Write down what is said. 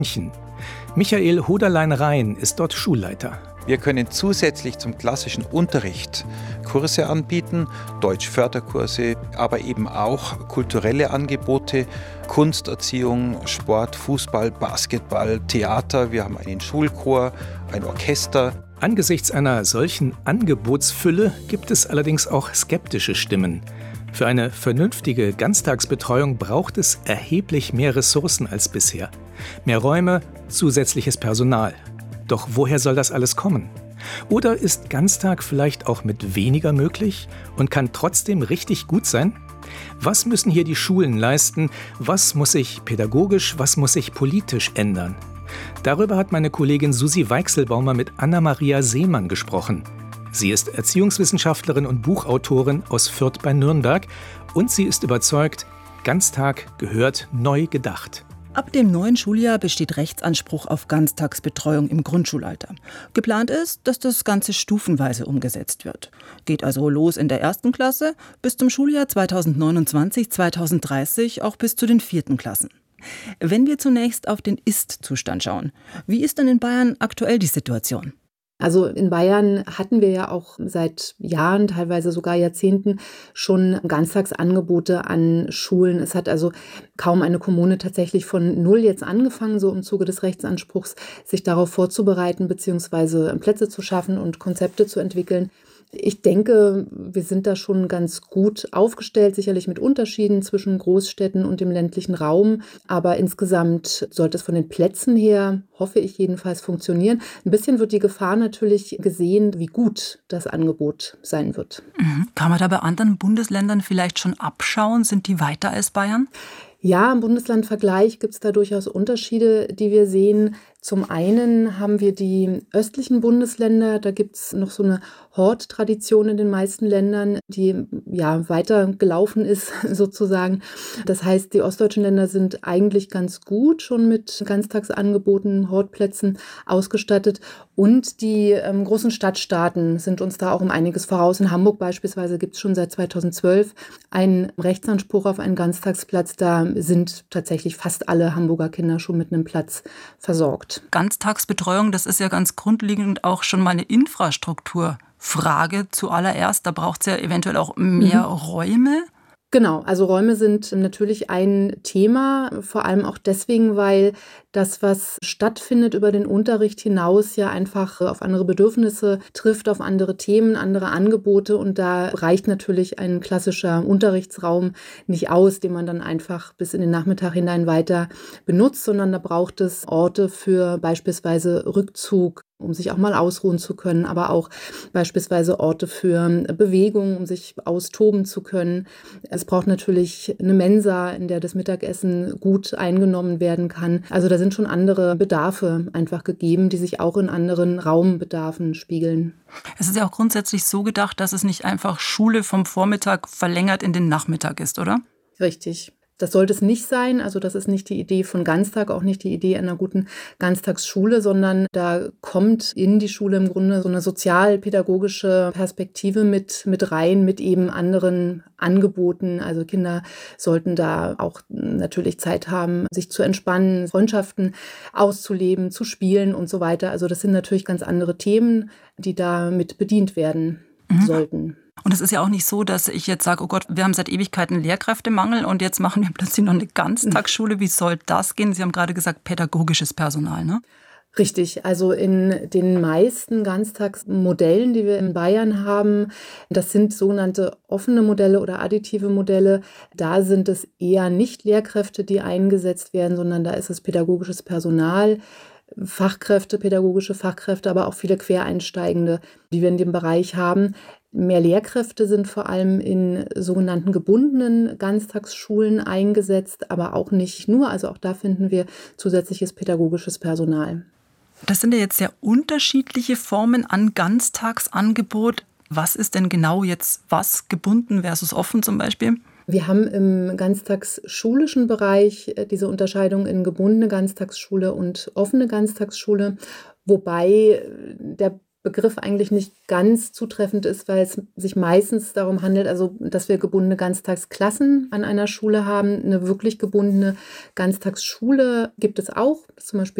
München. Michael Hoderlein-Rhein ist dort Schulleiter. Wir können zusätzlich zum klassischen Unterricht Kurse anbieten, Deutschförderkurse, aber eben auch kulturelle Angebote, Kunsterziehung, Sport, Fußball, Basketball, Theater. Wir haben einen Schulchor, ein Orchester. Angesichts einer solchen Angebotsfülle gibt es allerdings auch skeptische Stimmen. Für eine vernünftige Ganztagsbetreuung braucht es erheblich mehr Ressourcen als bisher. Mehr Räume, zusätzliches Personal. Doch woher soll das alles kommen? Oder ist Ganztag vielleicht auch mit weniger möglich und kann trotzdem richtig gut sein? Was müssen hier die Schulen leisten? Was muss sich pädagogisch, was muss sich politisch ändern? Darüber hat meine Kollegin Susi Weichselbaumer mit Anna-Maria Seemann gesprochen. Sie ist Erziehungswissenschaftlerin und Buchautorin aus Fürth bei Nürnberg und sie ist überzeugt, Ganztag gehört neu gedacht. Ab dem neuen Schuljahr besteht Rechtsanspruch auf Ganztagsbetreuung im Grundschulalter. Geplant ist, dass das Ganze stufenweise umgesetzt wird. Geht also los in der 1. Klasse, bis zum Schuljahr 2029/2030 auch bis zu den 4. Klassen. Wenn wir zunächst auf den Ist-Zustand schauen, wie ist denn in Bayern aktuell die Situation? Also in Bayern hatten wir ja auch seit Jahren, teilweise sogar Jahrzehnten, schon Ganztagsangebote an Schulen. Es hat also kaum eine Kommune tatsächlich von null jetzt angefangen, so im Zuge des Rechtsanspruchs, sich darauf vorzubereiten bzw. Plätze zu schaffen und Konzepte zu entwickeln. Ich denke, wir sind da schon ganz gut aufgestellt, sicherlich mit Unterschieden zwischen Großstädten und dem ländlichen Raum. Aber insgesamt sollte es von den Plätzen her, hoffe ich jedenfalls, funktionieren. Ein bisschen wird die Gefahr natürlich gesehen, wie gut das Angebot sein wird. Kann man da bei anderen Bundesländern vielleicht schon abschauen? Sind die weiter als Bayern? Ja, im Bundeslandvergleich gibt es da durchaus Unterschiede, die wir sehen. Zum einen haben wir die östlichen Bundesländer, da gibt es noch so eine Horttradition in den meisten Ländern, die ja weiter gelaufen ist sozusagen. Das heißt, die ostdeutschen Länder sind eigentlich ganz gut schon mit Ganztagsangeboten, Hortplätzen ausgestattet. Und die großen Stadtstaaten sind uns da auch um einiges voraus. In Hamburg beispielsweise gibt es schon seit 2012 einen Rechtsanspruch auf einen Ganztagsplatz. Da sind tatsächlich fast alle Hamburger Kinder schon mit einem Platz versorgt. Ganztagsbetreuung, das ist ja ganz grundlegend auch schon mal eine Infrastrukturfrage zuallererst. Da braucht es ja eventuell auch mehr Räume. Genau, also Räume sind natürlich ein Thema, vor allem auch deswegen, weil das, was stattfindet über den Unterricht hinaus, ja einfach auf andere Bedürfnisse trifft, auf andere Themen, andere Angebote. Und da reicht natürlich ein klassischer Unterrichtsraum nicht aus, den man dann einfach bis in den Nachmittag hinein weiter benutzt, sondern da braucht es Orte für beispielsweise Rückzug, um sich auch mal ausruhen zu können, aber auch beispielsweise Orte für Bewegung, um sich austoben zu können. Es braucht natürlich eine Mensa, in der das Mittagessen gut eingenommen werden kann. Also da sind schon andere Bedarfe einfach gegeben, die sich auch in anderen Raumbedarfen spiegeln. Es ist ja auch grundsätzlich so gedacht, dass es nicht einfach Schule vom Vormittag verlängert in den Nachmittag ist, oder? Richtig. Das sollte es nicht sein. Also das ist nicht die Idee von Ganztag, auch nicht die Idee einer guten Ganztagsschule, sondern da kommt in die Schule im Grunde so eine sozialpädagogische Perspektive mit rein, mit eben anderen Angeboten. Also Kinder sollten da auch natürlich Zeit haben, sich zu entspannen, Freundschaften auszuleben, zu spielen und so weiter. Also das sind natürlich ganz andere Themen, die da mit bedient werden sollten. Und es ist ja auch nicht so, dass ich jetzt sage, oh Gott, wir haben seit Ewigkeiten Lehrkräftemangel und jetzt machen wir plötzlich noch eine Ganztagsschule. Wie soll das gehen? Sie haben gerade gesagt, pädagogisches Personal, ne? Richtig, also in den meisten Ganztagsmodellen, die wir in Bayern haben, das sind sogenannte offene Modelle oder additive Modelle. Da sind es eher nicht Lehrkräfte, die eingesetzt werden, sondern da ist es pädagogisches Personal, Fachkräfte, pädagogische Fachkräfte, aber auch viele Quereinsteigende, die wir in dem Bereich haben. Mehr Lehrkräfte sind vor allem in sogenannten gebundenen Ganztagsschulen eingesetzt, aber auch nicht nur. Also auch da finden wir zusätzliches pädagogisches Personal. Das sind ja jetzt sehr unterschiedliche Formen an Ganztagsangebot. Was ist denn genau jetzt was, gebunden versus offen zum Beispiel? Wir haben im ganztagsschulischen Bereich diese Unterscheidung in gebundene Ganztagsschule und offene Ganztagsschule, wobei der Begriff eigentlich nicht ganz zutreffend ist, weil es sich meistens darum handelt, also dass wir gebundene Ganztagsklassen an einer Schule haben. Eine wirklich gebundene Ganztagsschule gibt es auch, zum Beispiel